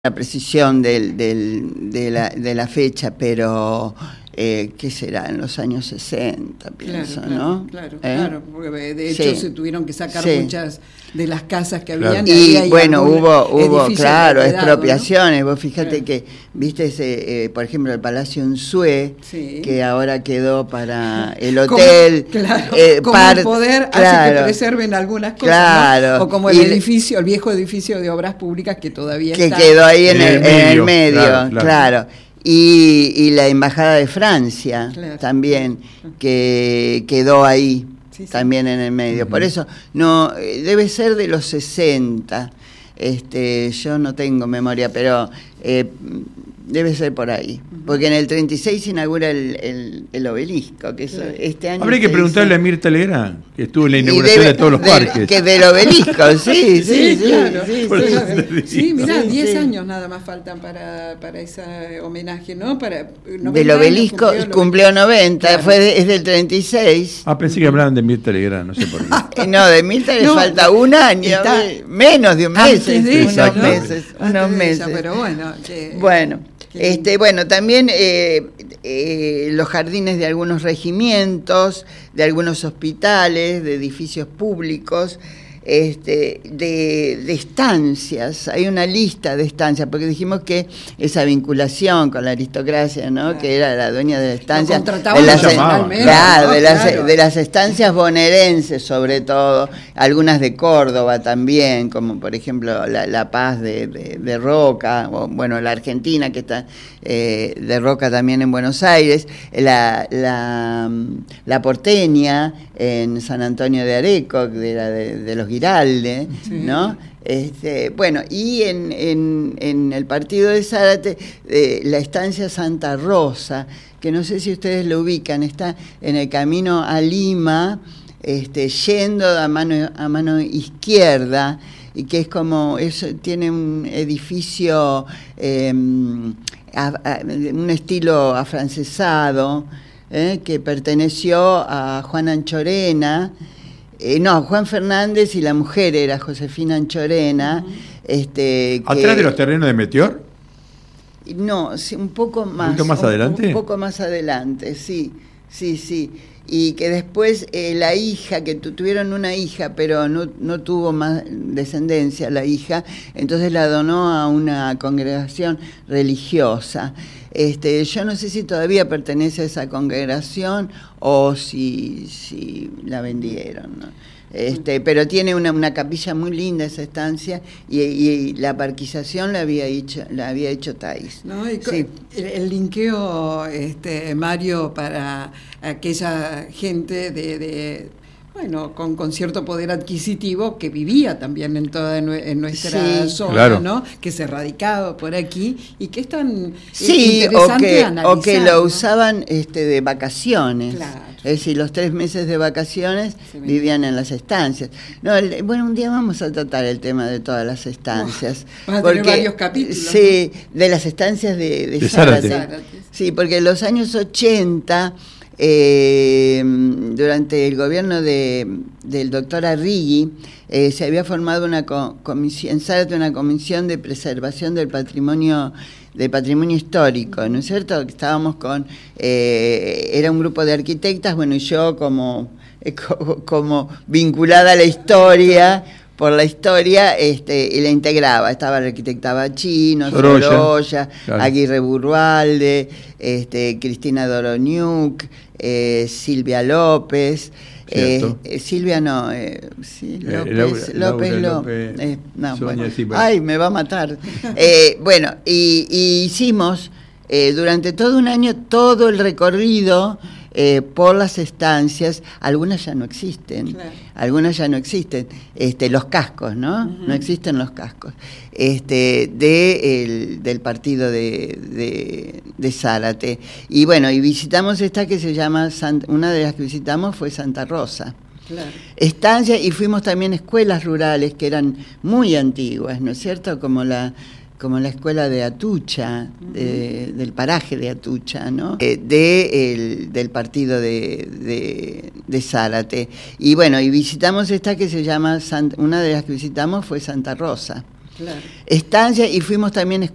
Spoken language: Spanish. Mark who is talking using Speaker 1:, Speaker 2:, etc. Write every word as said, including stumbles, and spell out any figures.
Speaker 1: la precisión del, del, de, la, de la fecha, pero eh, ¿qué será? En los años sesenta, pienso,
Speaker 2: claro,
Speaker 1: ¿no?
Speaker 2: Claro,
Speaker 1: ¿Eh?
Speaker 2: claro, porque de hecho sí. se tuvieron que sacar sí. muchas de las casas que
Speaker 1: claro.
Speaker 2: habían.
Speaker 1: Y, y bueno, hubo, hubo claro, expropiaciones. ¿No? Vos fíjate claro. que, viste, ese, eh, por ejemplo, el Palacio Unzué, sí. que ahora quedó para el hotel.
Speaker 2: Como, claro,
Speaker 1: eh,
Speaker 2: como
Speaker 1: par,
Speaker 2: el poder
Speaker 1: claro,
Speaker 2: hace que preserven algunas cosas,
Speaker 1: claro.
Speaker 2: ¿no? O como el
Speaker 1: y
Speaker 2: edificio, el viejo edificio de obras públicas que todavía
Speaker 1: que
Speaker 2: está.
Speaker 1: Que quedó ahí en, en, el, el, medio, en el medio, claro. claro. claro. Y, y la Embajada de Francia claro. también, que quedó ahí, sí, sí. también en el medio. Uh-huh. Por eso, no debe ser de los sesenta, este, yo no tengo memoria, pero eh, debe ser por ahí. Uh-huh. Porque en el treinta y seis se inaugura el, el, el obelisco, que claro. este año...
Speaker 3: Habría que preguntarle dice... a Mirta Legrand, que estuvo en la inauguración
Speaker 1: debe,
Speaker 3: de todos los
Speaker 1: de,
Speaker 3: parques.
Speaker 1: Que del obelisco, sí, sí, sí.
Speaker 2: sí, claro.
Speaker 1: sí,
Speaker 2: sí, sí, sí mirá, diez
Speaker 1: sí.
Speaker 2: años nada más faltan para, para ese homenaje, ¿no? Para
Speaker 1: del obelisco cumplió, cumplió noventa, claro. fue de, es del treinta y seis.
Speaker 3: Ah, pensé que hablaban de Mirta Legrand, no sé por qué.
Speaker 1: No, de Mirta le no, falta un año, está, menos de un mes, de unos ella, meses, ¿no? unos meses.
Speaker 2: Ella, pero bueno, que,
Speaker 1: bueno. Este, bueno, también eh, eh, los jardines de algunos regimientos, de algunos hospitales, de edificios públicos, este, de, de estancias. Hay una lista de estancias, porque dijimos que esa vinculación con la aristocracia, ¿no? Claro. Que era la dueña de la estancia, de las,
Speaker 3: llamaban,
Speaker 1: claro, ¿no? de, las, claro. de las estancias bonaerenses sobre todo, algunas de Córdoba también, como por ejemplo la, la Paz de, de, de Roca, o bueno, la Argentina que está eh, de Roca también en Buenos Aires, la, la, la Porteña en San Antonio de Areco, de, la, de, de los Giralde, sí. ¿no? Este, bueno, y en, en, en el partido de Zárate, eh, la estancia Santa Rosa, que no sé si ustedes lo ubican, está en el camino a Lima, este, yendo a mano, a mano izquierda, y que es como, eso tiene un edificio, eh, a, a, un estilo afrancesado, eh, que perteneció a Juan Anchorena. Eh, no, Juan Fernández y la mujer era Josefina Anchorena. Uh-huh. este, que,
Speaker 3: ¿Atrás de los terrenos de Meteor?
Speaker 1: No, sí, un poco más.
Speaker 3: ¿Un poco más
Speaker 1: un,
Speaker 3: adelante?
Speaker 1: Un poco más adelante, sí, sí, sí. Y que después eh, la hija, que tu, tuvieron una hija, pero no, no tuvo más descendencia la hija, entonces la donó a una congregación religiosa. Este, yo no sé si todavía pertenece a esa congregación o si, si la vendieron, ¿no? Este, pero tiene una, una capilla muy linda esa estancia y, y la parquización la había hecho, la había hecho Thais.
Speaker 2: No, y
Speaker 1: sí.
Speaker 2: el, el linkeo, este, Mario, para aquella gente de, de bueno, con, con cierto poder adquisitivo que vivía también en toda en nuestra sí, zona,
Speaker 3: claro.
Speaker 2: ¿no? Que se radicaba por aquí y que es tan
Speaker 1: sí,
Speaker 2: interesante
Speaker 1: o que,
Speaker 2: analizar,
Speaker 1: o que lo
Speaker 2: ¿no?
Speaker 1: usaban este, de vacaciones.
Speaker 2: Claro.
Speaker 1: Es decir, los tres meses de vacaciones sí, vivían en las estancias. No, el, bueno, un día vamos a tratar el tema de todas las estancias.
Speaker 2: Oh, vas a
Speaker 1: porque,
Speaker 2: tener varios capítulos.
Speaker 1: Sí, ¿no? De las estancias de, de,
Speaker 3: de
Speaker 1: Zárate.
Speaker 3: Zárate.
Speaker 1: Sí, porque en los años ochenta, eh, durante el gobierno de, del doctor Arrighi, eh, se había formado una co- comisión, en Zárate una comisión de preservación del patrimonio de patrimonio histórico, ¿no es cierto? Estábamos con, eh, era un grupo de arquitectas, bueno, y yo como, eh, como, como vinculada a la historia, por la historia, este, y la integraba. Estaba la arquitecta Bachino, Sorolla, Sorolla claro. Aguirre Burrualde, este, Cristina Doroniuk, eh, Silvia López. Eh, eh, Silvia no, eh, sí, López, eh, Laura, López, Laura, López eh, no, Sonia, bueno. Sí, bueno. Ay, me va a matar. eh, bueno, y, y hicimos eh, durante todo un año todo el recorrido eh, por las estancias. Algunas ya no existen, claro. algunas ya no existen. Este, los cascos, ¿no? Uh-huh. No existen los cascos. Este, de el, del partido de, de, de Zárate. Y bueno, y visitamos esta que se llama, Sant, una de las que visitamos fue Santa Rosa. Claro. Estancia, y fuimos también a escuelas rurales que eran muy antiguas, ¿no es cierto? Como la como la escuela de Atucha, uh-huh. de, del paraje de Atucha, ¿no? Eh, de el, del partido de, de, de Zárate. Y bueno, y visitamos esta que se llama, Sant, una de las que visitamos fue Santa Rosa. Claro. Estancia, y fuimos también